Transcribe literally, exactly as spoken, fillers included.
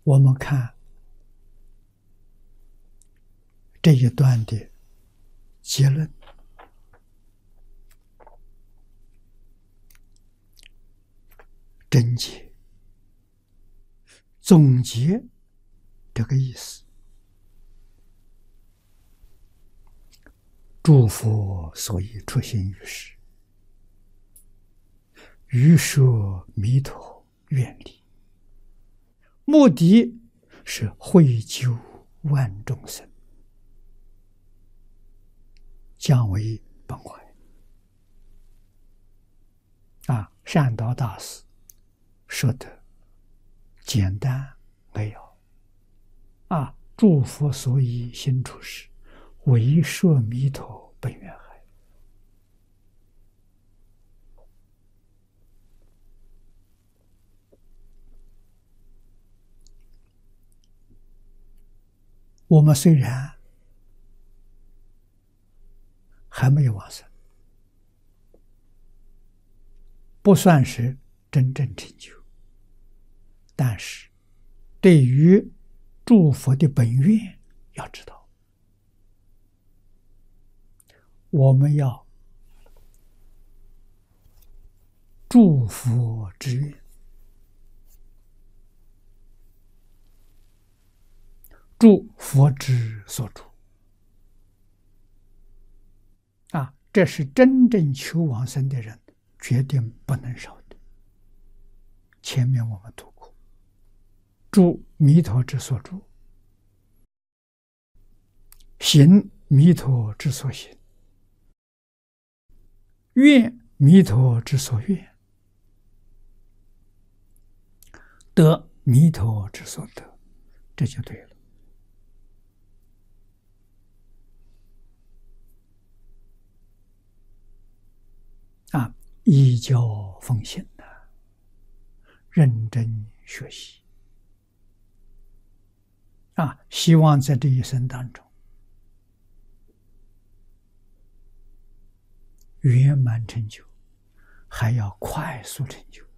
我们看这一段的结论，整结、总结这个意思。诸佛所以出现于世，于说弥陀愿力，目的是惠救万众生，降为本怀。啊，善导大师说的简单扼要。啊，诸佛所以行出世，为说弥陀本愿海。我们虽然还没有往生，不算是真正成就，但是对于诸佛的本愿要知道，我们要诸佛之愿，诸佛之所住。啊，这是真正求往生的人决定不能少的。前面我们读过，住弥陀之所住，行弥陀之所行，愿弥陀之所愿，得弥陀之所得，这就对了。啊，依教奉行的，认真学习。啊，希望在这一生当中圆满成就，还要快速成就。